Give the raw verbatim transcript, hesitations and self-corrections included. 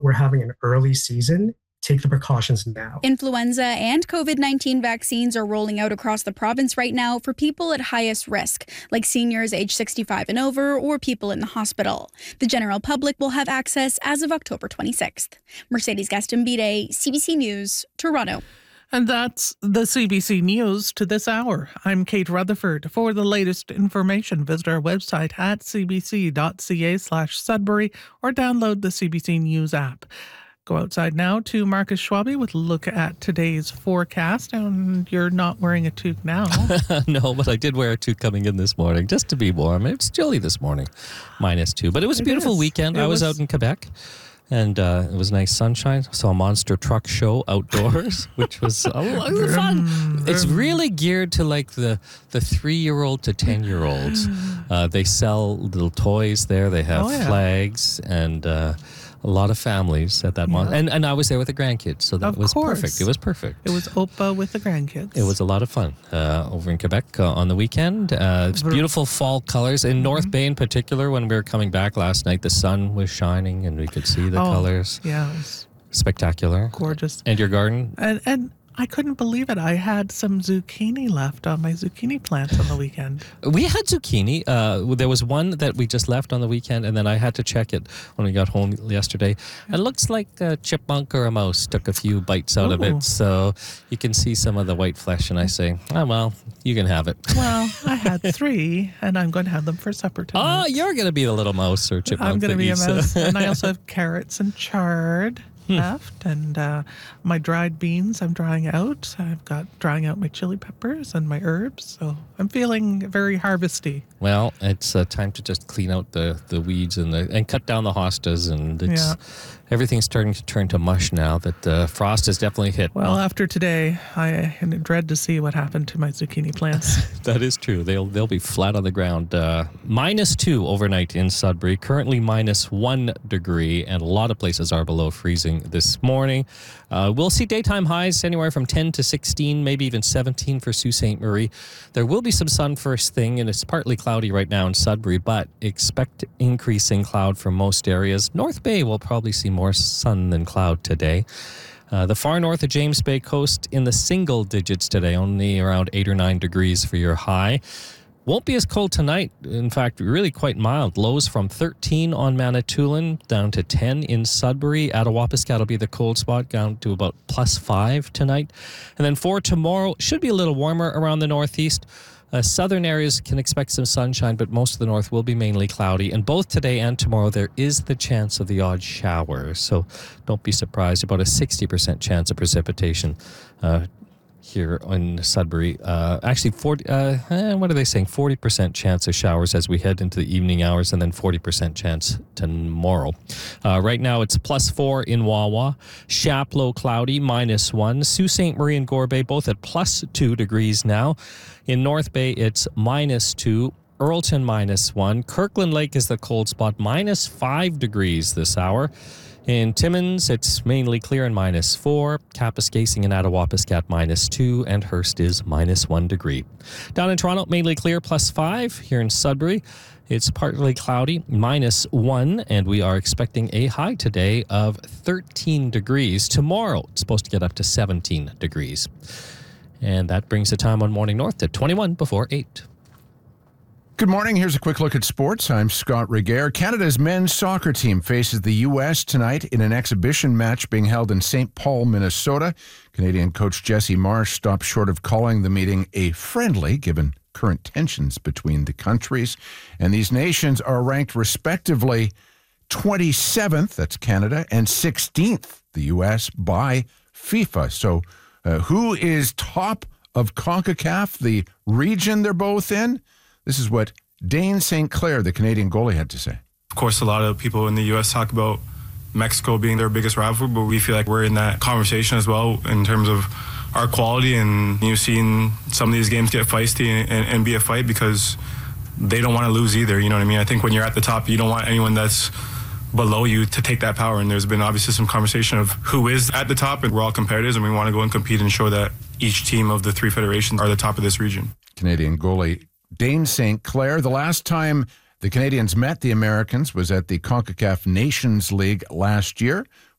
we're having an early season. Take the precautions now. Influenza and COVID nineteen vaccines are rolling out across the province right now for people at highest risk, like seniors age sixty-five and over or people in the hospital. The general public will have access as of October twenty-sixth. Mercedes Gaston-Bide, C B C News, Toronto. And that's the C B C News to this hour. I'm Kate Rutherford. For the latest information, visit our website at cbc.ca slash Sudbury or download the C B C News app. Go outside now to Marcus Schwabe with a look at today's forecast. And you're not wearing a toque now. No, but I did wear a toque coming in this morning just to be warm. It's chilly this morning, minus two. But it was a beautiful weekend. I was out in Quebec. And uh, it was nice sunshine. Saw a monster truck show outdoors, which was a lot of fun. It's really geared to like the, the three-year-old to ten-year-olds. Uh, they sell little toys there. They have Oh, yeah. flags and uh, a lot of families at that Yeah. mon- and and I was there with the grandkids, so that Of was course. perfect. It was perfect. It was Opa with the grandkids. It was a lot of fun uh, over in Quebec uh, on the weekend. Uh, it's beautiful fall colors. In North Bay in particular, when we were coming back last night, the sun was shining and we could see the Oh, colors. Yeah, it was Spectacular. gorgeous. And your garden? And and I couldn't believe it. I had some zucchini left on my zucchini plants on the weekend. We had zucchini. Uh, there was one that we just left on the weekend, and then I had to check it when we got home yesterday. It looks like a chipmunk or a mouse took a few bites out of Ooh. it, so you can see some of the white flesh, and I say, oh, well, you can have it. Well, I had three, and I'm going to have them for supper tonight. Oh, you're going to be the little mouse or chipmunk. I'm going to that be a eats, uh, mouse. And I also have carrots and chard left. And uh, my dried beans I'm drying out. I've got drying out my chili peppers and my herbs. So I'm feeling very harvesty. Well, it's uh, time to just clean out the, the weeds and the and cut down the hostas, and it's Yeah. everything's starting to turn to mush now that uh, frost has definitely hit. Well, after today, I dread to see what happened to my zucchini plants. That is true. They'll they'll be flat on the ground. Uh, minus two overnight in Sudbury. Currently minus one degree, and a lot of places are below freezing this morning. Uh, we'll see daytime highs anywhere from ten to sixteen, maybe even seventeen for Sault Ste. Marie. There will be some sun first thing, and it's partly cloudy right now in Sudbury, but expect increasing cloud for most areas. North Bay will probably see more sun than cloud today. Uh, the far north of James Bay coast in the single digits today, only around eight or nine degrees for your high. Won't be as cold tonight. In fact, really quite mild. Lows from thirteen on Manitoulin down to ten in Sudbury. Attawapiskat will be the cold spot, down to about plus five tonight. And then for tomorrow, should be a little warmer around the northeast. Uh, southern areas can expect some sunshine, but most of the north will be mainly cloudy. And both today and tomorrow, there is the chance of the odd shower. So don't be surprised. About a sixty percent chance of precipitation uh, here in Sudbury. Uh, actually, forty. Uh, eh, what are they saying? forty percent chance of showers as we head into the evening hours, and then forty percent chance tomorrow. Uh, right now, it's plus four in Wawa. Chapleau, cloudy, minus one. Sault Ste. Marie and Gore Bay, both at plus two degrees now. In North Bay, it's minus two. Earlton, minus one. Kirkland Lake is the cold spot, minus five degrees this hour. In Timmins, it's mainly clear and minus four. Kapuskasing and Attawapiskat, minus two. And Hearst is minus one degree. Down in Toronto, mainly clear, plus five. Here in Sudbury, it's partly cloudy, minus one. And we are expecting a high today of thirteen degrees. Tomorrow, it's supposed to get up to seventeen degrees. And that brings the time on Morning North to twenty-one before eight. Good morning. Here's a quick look at sports. I'm Scott Regaire. Canada's men's soccer team faces the U S tonight in an exhibition match being held in Saint Paul, Minnesota. Canadian coach Jesse Marsh stopped short of calling the meeting a friendly, given current tensions between the countries. And these nations are ranked respectively twenty-seventh, that's Canada, and sixteenth, the U S, by FIFA. So uh, who is top of CONCACAF, the region they're both in? This is what Dane Saint Clair, the Canadian goalie, had to say. Of course, a lot of people in the U S talk about Mexico being their biggest rival, but we feel like we're in that conversation as well in terms of our quality, and you've seen some of these games get feisty and, and, and be a fight because they don't want to lose either. You know what I mean? I think when you're at the top, you don't want anyone that's below you to take that power, and there's been obviously some conversation of who is at the top, and we're all competitors, and we want to go and compete and show that each team of the three federations are the top of this region. Canadian goalie Dane Saint Clair. The last time the Canadians met the Americans was at the CONCACAF Nations League last year,